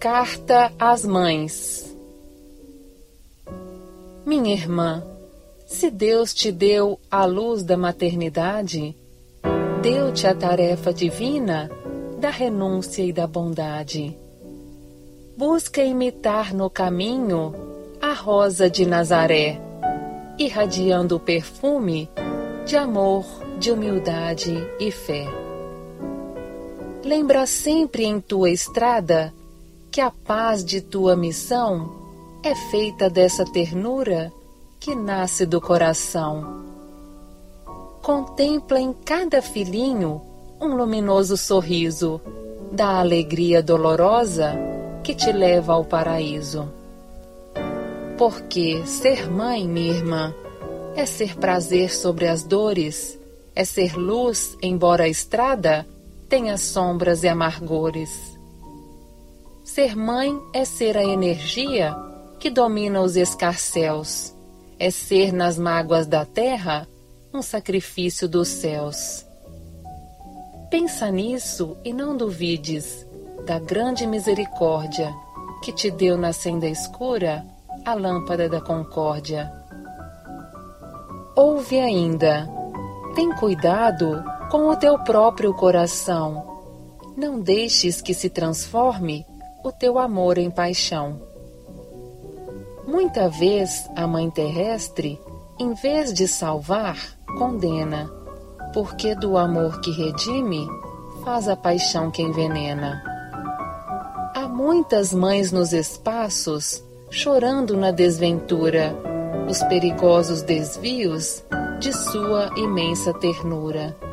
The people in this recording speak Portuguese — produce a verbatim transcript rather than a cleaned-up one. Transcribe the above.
Carta às Mães. Minha irmã, se Deus te deu a luz da maternidade, deu-te a tarefa divina da renúncia e da bondade. Busca imitar no caminho a rosa de Nazaré, irradiando o perfume de amor, de humildade e fé. Lembra sempre em tua estrada que a paz de tua missão é feita dessa ternura que nasce do coração. Contempla em cada filhinho um luminoso sorriso da alegria dolorosa que te leva ao paraíso. Porque ser mãe, minha irmã, é ser prazer sobre as dores, é ser luz, embora a estrada tenha sombras e amargores. Ser mãe é ser a energia que domina os escarcéus, é ser nas mágoas da terra um sacrifício dos céus. Pensa nisso e não duvides da grande misericórdia que te deu na senda escura a lâmpada da concórdia. Ouve ainda, tem cuidado com o teu próprio coração, não deixes que se transforme o teu amor em paixão. Muita vez a Mãe Terrestre, em vez de salvar, condena, porque do amor que redime, faz a paixão que envenena. Há muitas mães nos espaços, chorando na desventura, os perigosos desvios de sua imensa ternura.